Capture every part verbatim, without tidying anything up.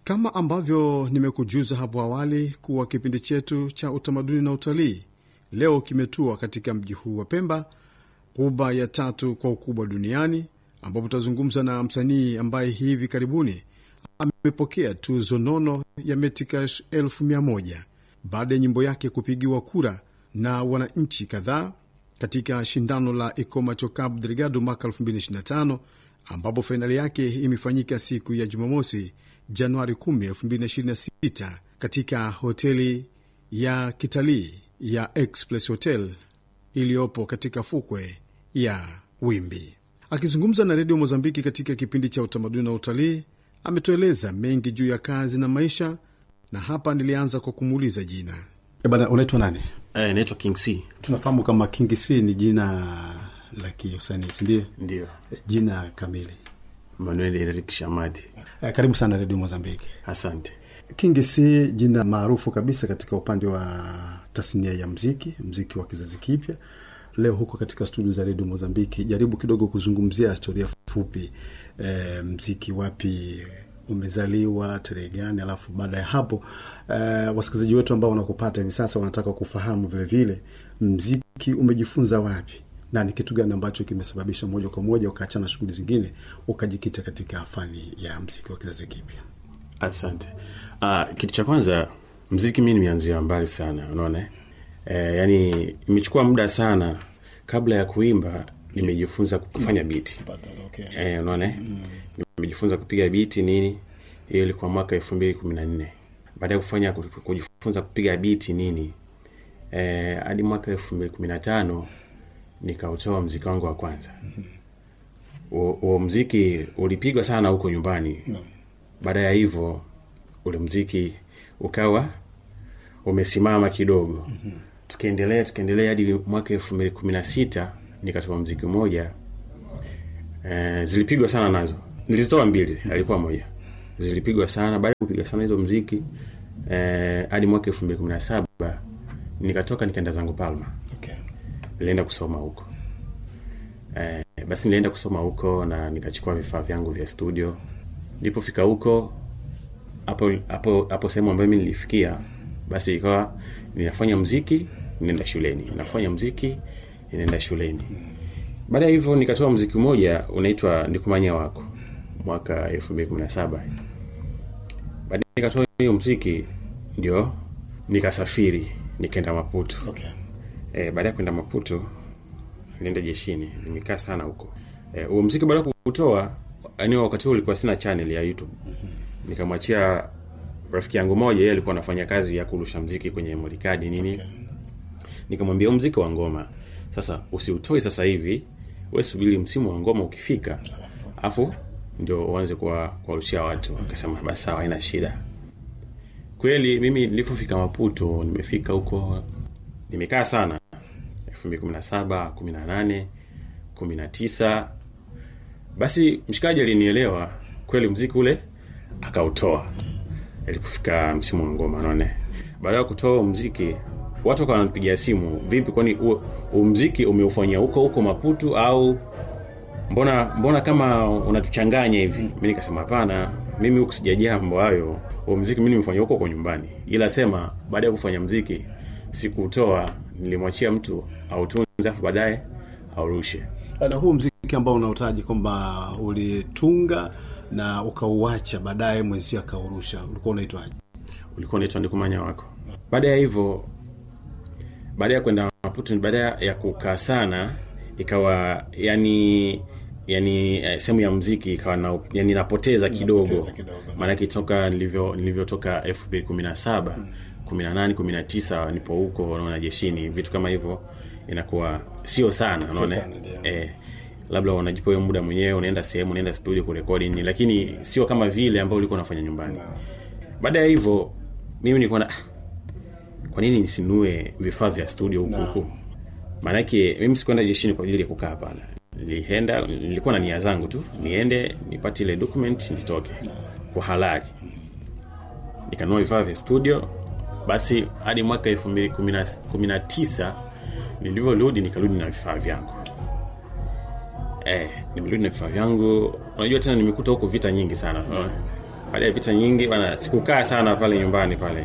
Kama ambavyo nimekujuza hapo awali kuwa kipindi chetu cha utamaduni na utalii leo kimetua katika mji huu wa Pemba, ghuba ya tatu kwa ukubwa duniani, ambapo tutazungumza na msanii ambaye hivi karibuni amepokea tuzo nono ya Metikash elfu mia moja baada ya nyimbo yake kupigiwa kura na wananchi kadhaa katika shindano la Ikomacho Cabo Delgado mwaka elfu mbili ishirini na tano, ambapo fainali yake imefanyika siku ya Jumamosi Januari kumi, elfu mbili ishirini na sita katika hoteli ya kitalii ya Express Hotel iliyopo katika fukwe ya Wimbi. Akizungumza na Radio Mozambiki katika kipindi cha utamaduni na utalii, ametueleza mengi juu ya kazi na maisha, na hapa nilianza kwa kumuuliza jina. E bana, unaitwa nani? Eh, naitwa King C. Tunafahamu kama King C ni jina la kiusanii, ndio? Ndio. Jina kamili? Manuel Eric Shamadi. Eh, karibu sana Radio Mozambiki. Asante. King C, jina maarufu kabisa katika upande wa tasnia ya muziki, muziki wa kizazi kipya. Leo huko katika studio za Radio Mozambiki, jaribu kidogo kuzungumzia historia fupi, e, muziki wapi umezaliwa, tarehe gani, alafu baada ya hapo e, wasikilizaji wetu ambao wanakupata hivi sasa wanataka kufahamu vile vile muziki umejifunza wapi na ni kitu gani ambacho kimesababisha moja kwa moja ukaachana shughuli zingine ukajikita katika fani ya muziki wa kizazi kipya. Asante. Ah, kitu cha kwanza, muziki mimi nimeanzia mbali sana, unaona? Eh, yani imechukua muda sana kabla ya kuimba nimejifunza kufanya beat. Okay. Eh, unaona? Mm. Nimejifunza kupiga beat nini? Hiyo ilikuwa mwaka elfu mbili kumi na nne. Baada ya kufanya kujifunza kupiga beat nini? Eh, hadi mwaka elfu mbili kumi na tano nikautoa muziki wangu wa kwanza. Mhm. Huo muziki ulipigwa sana huko nyumbani. No. Baada ya hivyo ule muziki ukawa umesimama kidogo. Mm-hmm. Tukaendelea tukaendelea hadi mwaka elfu mbili kumi na sita nikatoa muziki mmoja. Eh, zilipigwa sana nazo. Nilizitoa mbili, alikuwa moja. Zilipigwa sana, baada ya kupiga sana hizo muziki eh hadi mwaka elfu mbili kumi na saba nikatoka nikaenda zangu Palma. Okay. Nilienda kusoma huko. Eh, basi nilienda kusoma huko na nikachukua vifaa vyangu vya studio. Nilipofika huko hapo hapo hapo sehemu ambayo mimi nilifikia, basi ikawa ninafanya muziki, ninaenda shuleni. Nafanya muziki, ninaenda shuleni. Baada ya hivyo nikatoa muziki mmoja unaitwa Ndikumanya Wako mwaka elfu mbili kumi na saba. Baada nikatoa hiyo muziki ndio nikasafiri, nikaenda Maputo. Okay. Eh, baada ya kwenda Maputo nilienda jeshini, nimekaa sana huko. Eh, huo muziki baada ya kutoa, yani wakati huo ulikuwa sina channel ya YouTube. Mm-hmm. Nikamwachia rafiki yangu mmoja, yeye alikuwa anafanya kazi ya kurusha muziki kwenye Molikadi nini. Okay. Nikamwambia muziki wa ngoma sasa usiutoe sasa hivi, wewe subiri msimu wa ngoma ukifika, afu ndio uanze kwa kuwarushia watu. Akasema basi sawa, haina shida. Kweli mimi nilipofika Maputo, nimefika huko nimekaa sana elfu mbili kumi na saba, kumi na nane, kumi na tisa. Basi mshikaji alinielewa kweli, muziki ule akautoa. Ilipofika msimu wa ngoma, unaona, baada ya kutoa muziki watu wakawa wananipigia simu, vipi, kwani huo muziki umeufanyia huko huko Maputo au mbona mbona kama unatuchanganya hivi? Mimi nikasema hapana, mimi huko sijajia mambo hayo. Huo muziki mimi nimefanya huko kwa nyumbani, ila sema baada ya kufanya muziki sikuutoa, nilimwachia mtu autunze afu baadaye aurushe. Na huu muziki ambao unautaji kwamba ulitunga na ukauacha baadaye mwezi akaurusha, ulikuwa unaitwaje? Ulikuwa unaitwa Ndikumanya Wako. Baada ya hivyo, baada ya kwenda Maputo, baada ya kukaa sana, ikawa yani yani eh, sehemu ya muziki ikawa na yani napoteza kidogo. Maana kitoka nilivyo nilivyotoka elfu mbili kumi na saba, hmm. kumi na nane, kumi na tisa nipo huko naona jeshini, vitu kama hivyo inakuwa sio sana, unaona. Eh, labda unajipa wewe muda mwenyewe, unaenda sehemu, unaenda studio kurekodi nini, lakini sio kama vile ambao ulikuwa unafanya nyumbani. Baada ya hivyo mimi nilikuwa na kwa nini nisinue vifaa vya studio huko huko? Maana yake mimi sikwenda jeshini kwa ajili ya kukaa pale. Nilienda, nilikuwa na nia zangu tu, niende nipate ile document nitoke kwa halali. Nikanunua vifaa vya studio. Basi hadi mwaka elfu mbili kumi na tisa nilivyorudi, nikarudi na vifaa vyangu. Eh, nimerudi na vifaa vyangu. Unajua tena nimekuta huko vita nyingi sana. baada ya vita nyingi bana, sikukaa sana pale nyumbani pale.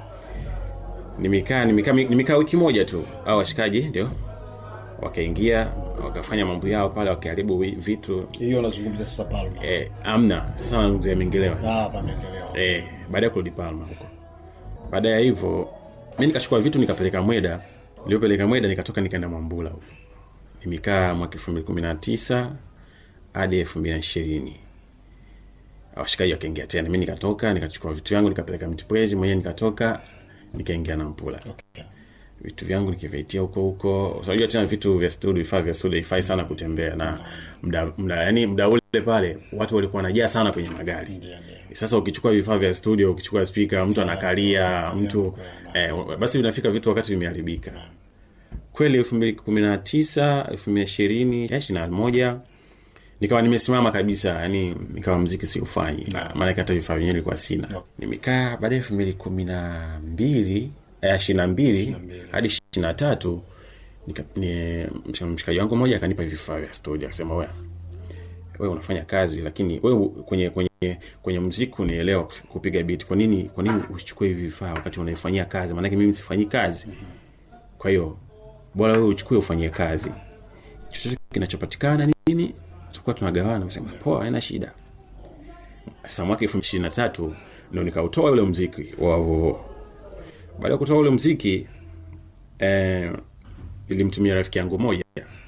Nimekaa nimekaa nimekaa wiki moja tu, au washikaji ndio wakaingia wakafanya mambo yao pale, wakiharibu vitu. Hiyo unazungumzia sasa Palma? Eh, amna, sasa nazungumzia Mengelewa. Ah, pa Mengelewa. Eh, baada ya kurudi Palma huko. Baada ya hivyo mimi nikachukua vitu nikapeleka Mweda. Nilipeleka Mweda nikatoka nikaenda Mwambula huko. Nimekaa mwaka elfu mbili kumi na tisa hadi elfu mbili ishirini. Washikaji wakaingia tena, mimi nikatoka nikachukua vitu vyangu nikapeleka Mtipwezi, mwenyewe nikatoka nikaingia Nampula. Okay. Vitu vyangu nikivitia huko huko. Unajua tena vitu vya studio, vifaa vya studio ifai sana kutembea na muda muda yani muda ule pale watu walikuwa wanajaa sana kwenye magari. Yeah, yeah. Sasa ukichukua vifaa vya studio, ukichukua speaker, mtu anakalia, mtu eh, basi vinafika vitu wakati vimeharibika. Kweli elfu mbili kumi na tisa, elfu mbili ishirini, ishirini na moja nikawa nimesimama kabisa, yani nikawa muziki siufanyi. Maana hata vifaa vyenyewe nilikuwa sina. Nimekaa baada ya elfu mbili kumi na mbili ishirini na mbili hadi ishirini na tatu nika ni mshikaji wangu mmoja akanipa vifaa vya studio, akasema wewe wewe unafanya kazi lakini wewe kwenye kwenye kwenye muziki unaelewa kupiga beat, kwa nini kwa nini usichukue hivi vifaa wakati unaifanyia kazi? Maana mimi sifanyi kazi. Kwa hiyo bora wewe uchukue ufanyie kazi, chochote kinachopatikana nini tutakuwa tunagawana. Nasema poa, haina shida. Sasa mwaka elfu mbili ishirini na tatu ndio nikautoa ule muziki wa Vovo. Baada ya kutoa ule muziki eh nilimtumia rafiki yangu moja.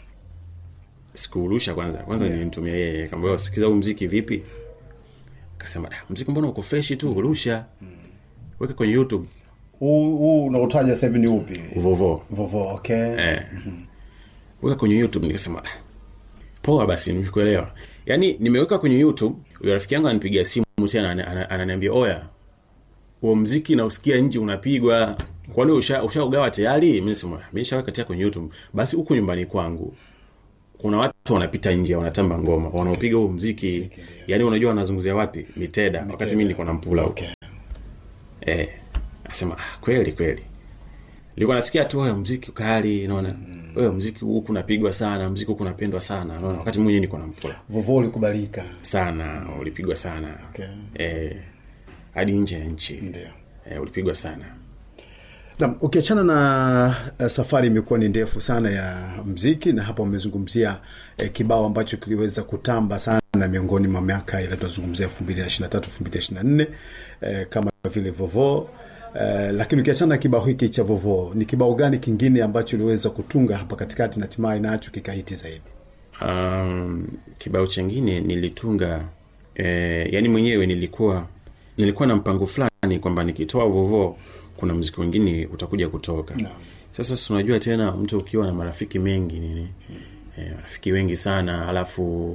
Sikurusha kwanza. Kwanza yeah. Nilimtumia yeye, akamwambia sikiza huu muziki vipi? Akasema ah, muziki mbona uko fresh tu, urusha. Mm. Weka kwenye YouTube. Huu huu unaotaja sasa hivi ni upi? Vovo. Vovo, okay. Eh. Mm-hmm. Weka kwenye YouTube. Nikasema poa basi, nimekuelewa. Yaani nimeweka kwenye YouTube, yule rafiki yangu ananipigia simu tena ananiambia oya, huo muziki na usikia nje unapigwa, kwani usha ushaugawa tayari? Mimi nasema mimi nishaweka tayari kwenye YouTube. Basi huko nyumbani kwangu kuna watu wanapita nje wanatamba ngoma, wanaopiga huo muziki. Yaani unajua wanazunguzia wapi? Miteda, wakati mimi niko na Mpula huko. Okay. Eh, nasema ah, kweli kweli. Nilikuwa nasikia tu wewe muziki kali, unaona? Wewe mm. muziki huko unapigwa sana, muziki huko unapendwa sana, unaona? Wakati mwenyewe niko na Mpula. Vovo ulikubalika sana, ulipigwa sana. Okay. Eh, hadi nje ya nchi. Ndio. Eh, ulipigwa sana. Na ukiachana na uh, safari imekuwa ni ndefu sana ya muziki, na hapa umezungumzia eh, kibao ambacho kiliweza kutamba sana miongoni mwa miaka ile tunazungumzia elfu mbili ishirini na tatu elfu mbili ishirini na nne eh, kama vile Vovo. Uh, lakini ukiachana kibao hiki cha Vovo, ni kibao gani kingine ambacho uliweza kutunga hapa katikati na hatimaye nacho kikahiti zaidi? Um, kibao chengine nilitunga eh, yani mwenyewe nilikuwa nilikuwa na mpango fulani kwamba nikitoa Vovo kuna muziki mwingine utakuja kutoka. No. Sasa unajua tena mtu ukiwa na marafiki mengi nini? Hmm. Eh, marafiki wengi sana, alafu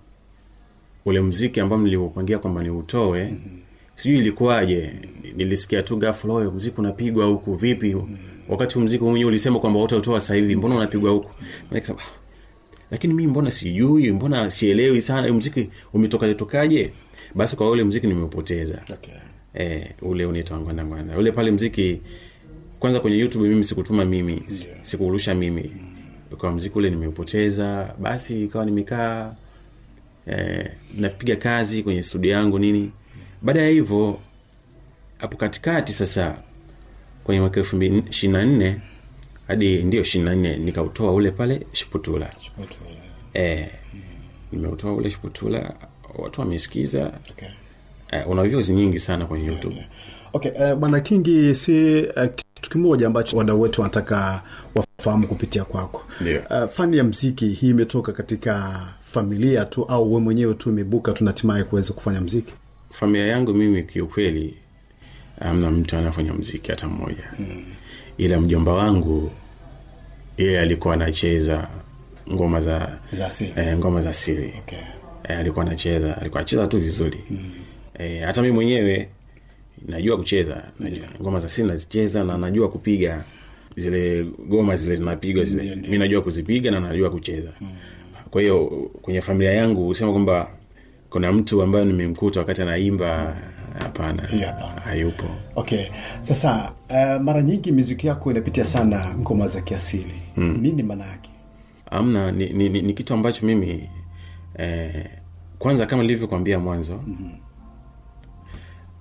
ule muziki ambao niliopangia kwamba ni utoe, mm-hmm. sijui ilikuwaje, nilisikia tu ghafla leo muziki unapigwa huku vipi? Mm. Wakati muziki mwenyewe ulisema kwamba utautoa sasa hivi, mbona unapigwa huku? Nikasema lakini mimi mbona sijui, mbona sielewi sana muziki umetoka tokaje? Basi kwa ule muziki nimeupoteza. Okay. Eh, ule unaitwa Ngwanda Ngwanda. Ule pale muziki kwanza kwenye YouTube mimi sikutuma mimi, yeah. sikurusha mimi. Mm. Kwa muziki ule nimeupoteza, basi ikawa nimekaa eh napiga kazi kwenye studio yangu nini. Baada ya hivyo hapo katikati sasa kwenye mwaka elfu mbili ishirini na nne hadi ndio ishirini na nne nikautoa ule pale Shiputula. Shiputula. Eh, mm. nimeutoa ule Shiputula, watu wamesikiza. Okay. Eh, una views nyingi sana kwenye YouTube. Yeah, yeah. Okay, uh, bwana Kingi, si uh, kitu kimoja ambacho wadau wetu wanataka wafahamu kupitia kwako. Yeah. Uh, fani ya muziki hii imetoka katika familia tu au wewe mwenyewe tu umebuka tunatimaye kuweza kufanya muziki? Familia yangu mimi kiukweli hamna mtu anafanya muziki hata mmoja. Mm. Ila mjomba wangu yeye alikuwa anacheza ngoma za za asili. Eh, ngoma za asili. Okay. Eh, alikuwa anacheza, alikuwa anacheza tu vizuri. Mm. Eh, hata mimi mwenyewe najua kucheza, najua ngoma za asili nazicheza na najua kupiga zile ngoma zile zinapigwa zile. Mimi najua kuzipiga na najua kucheza. Mm. Kwa hiyo kwenye familia yangu usema kwamba kuna mtu ambaye nimemkuta wakati anaimba, hapana, hayupo. Okay. Sasa uh, mara nyingi muziki yako inapitia sana ngoma za kiasili. Mm. Nini maana yake? Amna ni, ni, ni, ni kitu ambacho mimi eh, kwanza kama nilivyokuambia mwanzo, mm-hmm.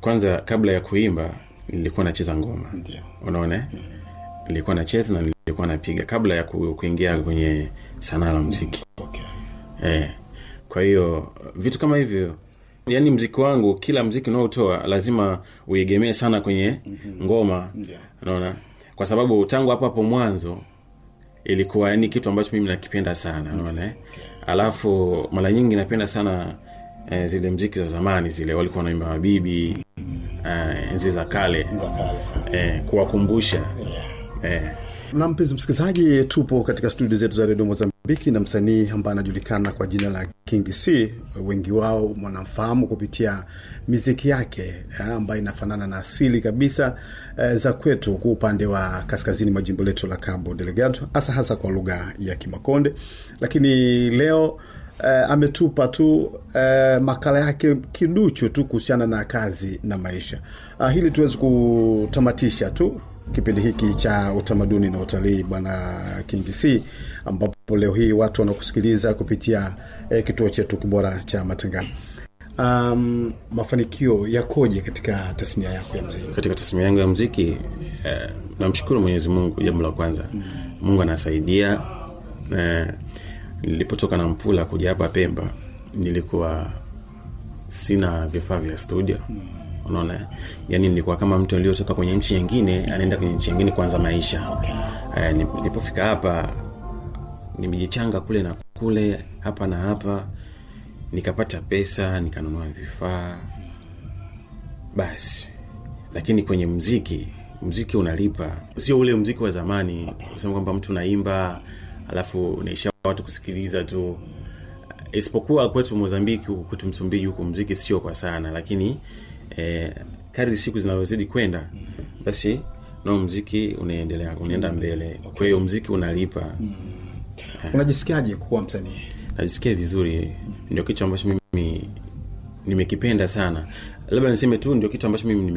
kwanza kabla ya kuimba nilikuwa nacheza ngoma. Ndio. Unaona? Mm. Nilikuwa nacheza na nilikuwa napiga kabla ya ku, kuingia kwenye sanaa la muziki. Okay. Eh. Kwa hiyo vitu kama hivyo, yani muziki wangu, kila muziki unaotoa lazima uegemee sana kwenye mm-hmm. ngoma. Ndio. Unaona? Kwa sababu tangu hapo hapo mwanzo ilikuwa yani kitu ambacho mimi nakipenda sana, unaona? Okay. Alafu mara nyingi napenda sana eh, zile muziki za zamani zile walikuwa wanaimba mabibi, eh, enzi za kale. Eh, kuwakumbusha. Yeah. Eh. Na mpenzi msikilizaji, tupo katika studio zetu za Radio Mozambiki na msanii ambaye anajulikana kwa jina la King C. Wengi wao mnamfahamu kupitia muziki yake ambayo inafanana na asili kabisa e, za kwetu kwa upande wa kaskazini mwa jimbo letu la Cabo Delgado, hasa hasa kwa lugha ya Kimakonde. Lakini leo e, ametupa tu e, makala yake kiduchu tu kuhusiana na kazi na maisha. A, hili tuweze kutamatisha tu kipindi hiki cha utamaduni na utalii bwana King C, ambapo leo hii watu wanakusikiliza kupitia eh, kituo chetu kibora cha matangazo. Um, mafanikio yakoje katika tasnia yako ya muziki? Katika tasnia yangu ya muziki eh, namshukuru Mwenyezi Mungu jambo la kwanza. Mm. Mungu anasaidia. Eh, nilipotoka na Mpula kuja hapa Pemba nilikuwa sina vifaa vya studio. Mm. Unaona, yani nilikuwa kama mtu aliyotoka kwenye nchi nyingine anaenda kwenye nchi nyingine kuanza maisha. Okay. Eh, nilipofika hapa nimejichanga kule na kule, hapa na hapa, nikapata pesa, nikanunua vifaa. Basi. Lakini kwenye muziki, muziki unalipa. Sio ule muziki wa zamani, unasema kwamba mtu naimba alafu unaisha watu kusikiliza tu. Isipokuwa kwetu Mozambiki huko, kwetu Msumbiji huko muziki sio kwa sana, lakini eh, kadri siku zinazozidi kwenda basi na muziki unaendelea, unaenda mbele. Okay. Kwa hiyo muziki unalipa. Mm. Eh. Unajisikiaje kuwa msanii? Najisikia vizuri. Mm. Ndio kitu ambacho mimi nimekipenda sana. Labda niseme tu ndio kitu ambacho mimi